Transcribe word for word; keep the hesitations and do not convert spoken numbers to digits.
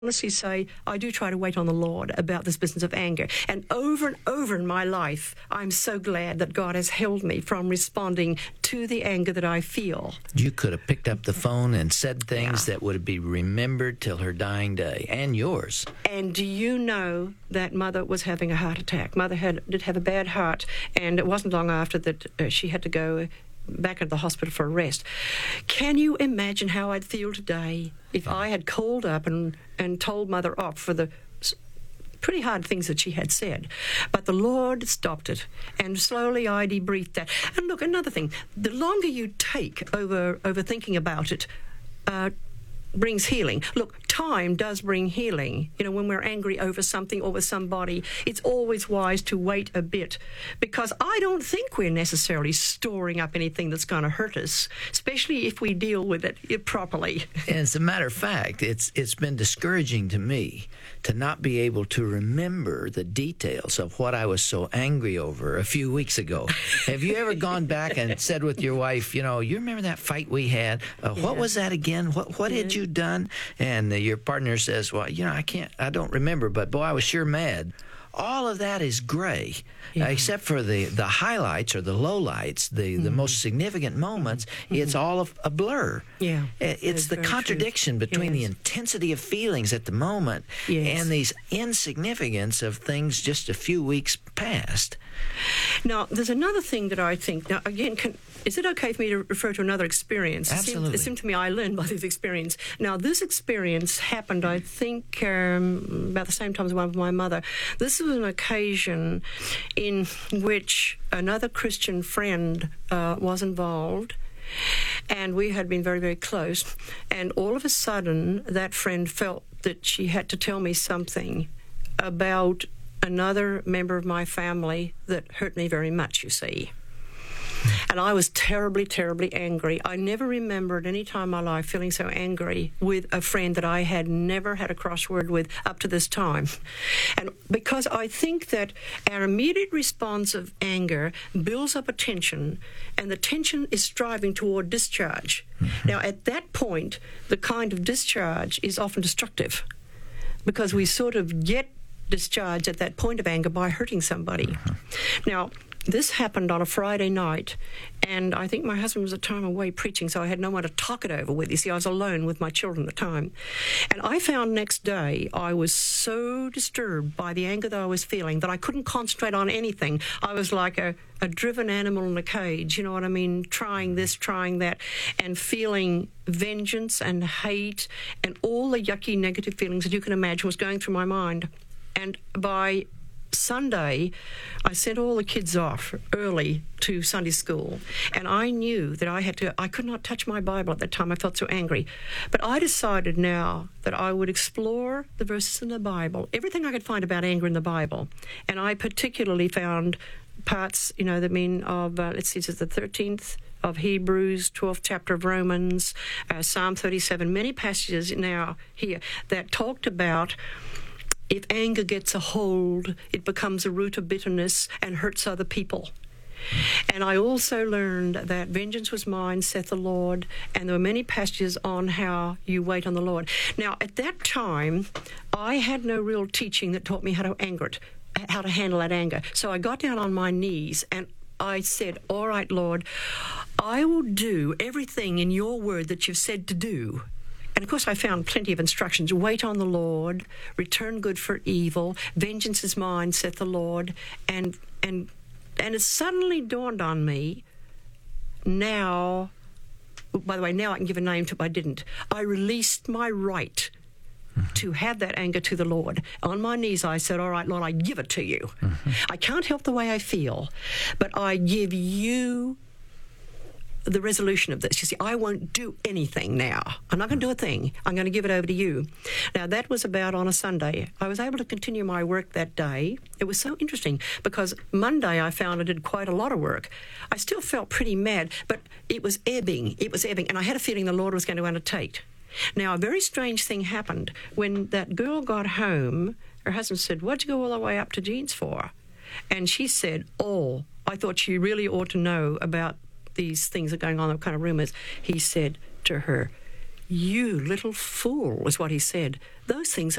honestly say I do try to wait on the Lord about this business of anger. And over and over in my life, I'm so glad that God has held me from responding to the anger that I feel. You could have picked up the phone and said things Yeah. that would be remembered till her dying day, and yours. And do you know that Mother was having a heart attack? Mother had did have a bad heart, and it wasn't long after that uh, she had to go back into the hospital for a rest. Can you imagine how I'd feel today if I had called up and, and told Mother off for the pretty hard things that she had said? But the Lord stopped it, and slowly I debriefed that. And look, another thing, the longer you take over, over thinking about it, uh, brings healing. Look, time does bring healing. You know, when we're angry over something or with somebody, it's always wise to wait a bit, because I don't think we're necessarily storing up anything that's going to hurt us, especially if we deal with it properly. And as a matter of fact, it's it's been discouraging to me to not be able to remember the details of what I was so angry over a few weeks ago. Have you ever gone back and said with your wife, you know, you remember that fight we had? Uh, what Yeah. was that again? What what Yeah. had you done? And uh, your partner says, well, you know, I can't, I don't remember, but boy, I was sure mad. All of that is gray, Yeah. uh, except for the, the highlights or the lowlights, the, the most significant moments. It's all of a blur. Yeah, Uh, that It's is the very true. contradiction between the Yes. intensity of feelings at the moment Yes. and these insignificance of things just a few weeks past. Now, there's another thing that I think, now again, can, is it okay for me to refer to another experience? It seemed, Absolutely. it seemed to me I learned by this experience. Now, this experience happened, I think, um, about the same time as one with my mother. This was an occasion in which another Christian friend uh, was involved, and we had been very, very close. And all of a sudden, that friend felt that she had to tell me something about another member of my family that hurt me very much, you see. And I was terribly, terribly angry. I never remembered any time in my life feeling so angry with a friend that I had never had a crossword with up to this time. And because I think that our immediate response of anger builds up a tension, and the tension is striving toward discharge. Mm-hmm. Now, at that point, the kind of discharge is often destructive, because we sort of get discharged at that point of anger by hurting somebody. Mm-hmm. Now, this happened on a Friday night, and I think my husband was at the time away preaching, so I had no one to talk it over with. You see, I was alone with my children at the time. And I found next day I was so disturbed by the anger that I was feeling that I couldn't concentrate on anything. I was like a, a driven animal in a cage, you know what I mean, trying this, trying that, and feeling vengeance and hate and all the yucky negative feelings that you can imagine was going through my mind. And by Sunday, I sent all the kids off early to Sunday school, and I knew that I had to, I could not touch my Bible at that time. I felt so angry. But I decided now that I would explore the verses in the Bible, everything I could find about anger in the Bible. And I particularly found parts, you know, that mean of, uh, let's see, it's the thirteenth of Hebrews, twelfth chapter of Romans, uh, Psalm thirty-seven, many passages now here that talked about if anger gets a hold, it becomes a root of bitterness and hurts other people. And I also learned that vengeance was mine, saith the Lord, and there were many passages on how you wait on the Lord. Now, at that time, I had no real teaching that taught me how to anger it, how to handle that anger. So I got down on my knees and I said, all right, Lord, I will do everything in your word that you've said to do. And, of course, I found plenty of instructions. Wait on the Lord, return good for evil, vengeance is mine, saith the Lord. And and and it suddenly dawned on me, now, by the way, now I can give a name to it, I didn't. I released my right mm-hmm. to have that anger to the Lord. On my knees, I said, all right, Lord, I give it to you. Mm-hmm. I can't help the way I feel, but I give you the resolution of this. You see, I won't do anything now. I'm not going to do a thing. I'm going to give it over to you. Now, that was about on a Sunday. I was able to continue my work that day. It was so interesting because Monday I found I did quite a lot of work. I still felt pretty mad, but it was ebbing. It was ebbing, and I had a feeling the Lord was going to undertake. Now, a very strange thing happened. When that girl got home, her husband said, what'd you go all the way up to Jean's for? And she said, oh, I thought she really ought to know about these things that are going on, the kind of rumors. He said to her, "You little fool," was what he said. Those things